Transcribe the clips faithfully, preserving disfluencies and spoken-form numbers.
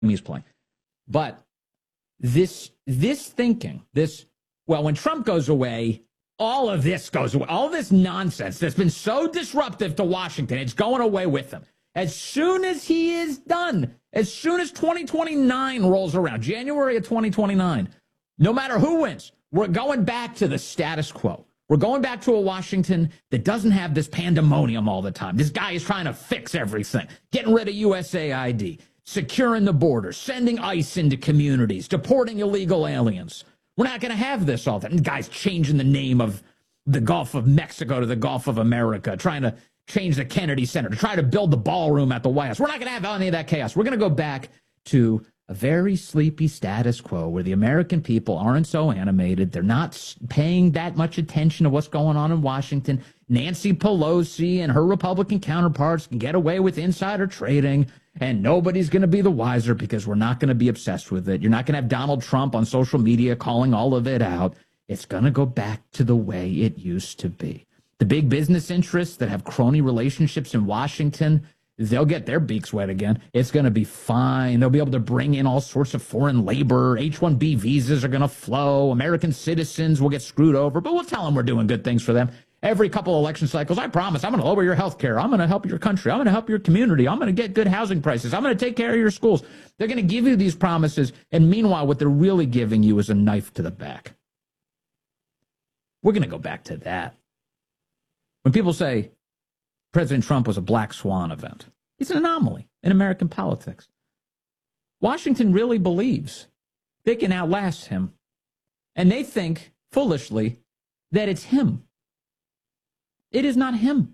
he's playing. But this this thinking, this, well, when Trump goes away, all of this goes away. All this nonsense that's been so disruptive to Washington, it's going away with him. As soon as he is done, as soon as twenty twenty-nine rolls around, January of twenty twenty-nine, no matter who wins, we're going back to the status quo. We're going back to a Washington that doesn't have this pandemonium all the time. This guy is trying to fix everything, getting rid of U S A I D, securing the border, sending ICE into communities, deporting illegal aliens. We're not going to have this all the time. Guys changing the name of the Gulf of Mexico to the Gulf of America, trying to change the Kennedy Center, to try to build the ballroom at the White House. We're not going to have any of that chaos. We're going to go back to a very sleepy status quo where the American people aren't so animated. They're not paying that much attention to what's going on in Washington. Nancy Pelosi and her Republican counterparts can get away with insider trading, and nobody's going to be the wiser because we're not going to be obsessed with it. You're not going to have Donald Trump on social media calling all of it out. It's going to go back to the way it used to be. The big business interests that have crony relationships in Washington, they'll get their beaks wet again. It's going to be fine. They'll be able to bring in all sorts of foreign labor. H one B visas are going to flow. American citizens will get screwed over, but we'll tell them we're doing good things for them. Every couple of election cycles, I promise, I'm going to lower your health care. I'm going to help your country. I'm going to help your community. I'm going to get good housing prices. I'm going to take care of your schools. They're going to give you these promises, and meanwhile, what they're really giving you is a knife to the back. We're going to go back to that. When people say President Trump was a black swan event, it's an anomaly in American politics. Washington really believes they can outlast him, and they think, foolishly, that it's him. It is not him.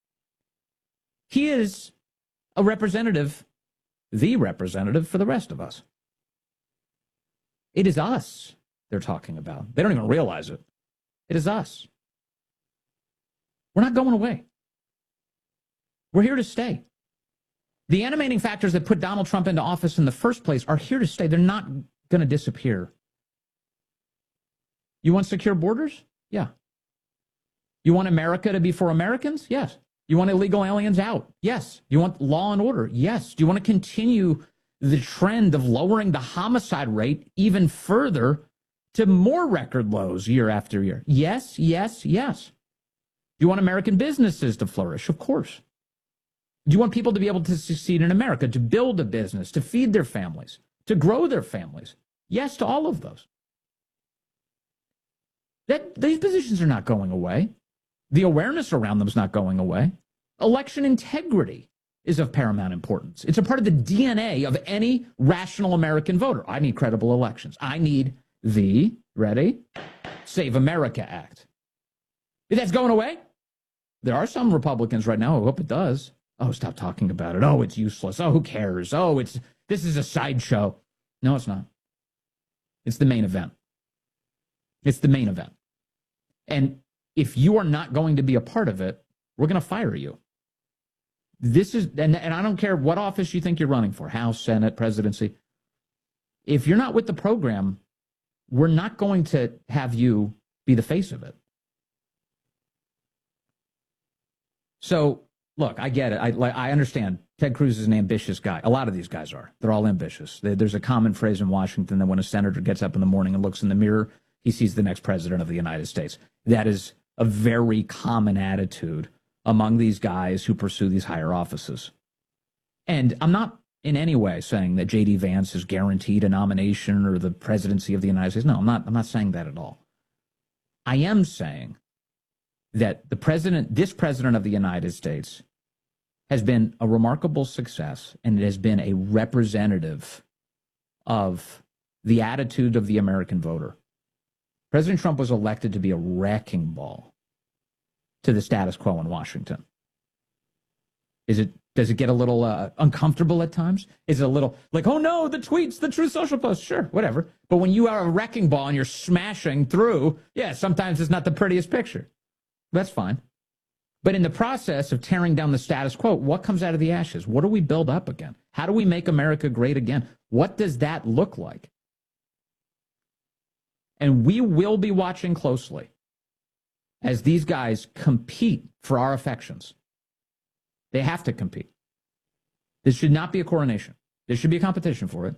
He is a representative, the representative for the rest of us. It is us they're talking about. They don't even realize it. It is us. We're not going away. We're here to stay. The animating factors that put Donald Trump into office in the first place are here to stay. They're not going to disappear. You want secure borders? Yeah. You want America to be for Americans? Yes. You want illegal aliens out? Yes. You want law and order? Yes. Do you want to continue the trend of lowering the homicide rate even further to more record lows year after year? Yes, yes, yes. Do you want American businesses to flourish? Of course. Do you want people to be able to succeed in America, to build a business, to feed their families, to grow their families? Yes to all of those. That, these positions are not going away. The awareness around them is not going away. Election integrity is of paramount importance. It's a part of the D N A of any rational American voter. I need credible elections. I need the, ready, Save America Act. If that's going away, there are some Republicans right now who hope it does. Oh, stop talking about it. Oh, it's useless. Oh, who cares? Oh, it's this is a sideshow. No, it's not. It's the main event. It's the main event. And if you are not going to be a part of it, we're going to fire you. This is, and, and I don't care what office you think you're running for, House, Senate, presidency. If you're not with the program, we're not going to have you be the face of it. So, look, I get it. I, I understand Ted Cruz is an ambitious guy. A lot of these guys are. They're all ambitious. They, there's a common phrase in Washington that when a senator gets up in the morning and looks in the mirror, he sees the next president of the United States. That is a very common attitude among these guys who pursue these higher offices. And I'm not in any way saying that J D Vance is guaranteed a nomination or the presidency of the United States. No, I'm not. I'm not saying that at all. I am saying that the president, this president of the United States, has been a remarkable success, and it has been a representative of the attitude of the American voter. President Trump was elected to be a wrecking ball to the status quo in Washington. Is it? Does it get a little uh, uncomfortable at times? Is it a little like, oh no, the tweets, the Truth Social posts, sure, whatever. But when you are a wrecking ball and you're smashing through, yeah, sometimes it's not the prettiest picture. That's fine. But in the process of tearing down the status quo, what comes out of the ashes? What do we build up again? How do we make America great again? What does that look like? And we will be watching closely as these guys compete for our affections. They have to compete. This should not be a coronation. There should be a competition for it.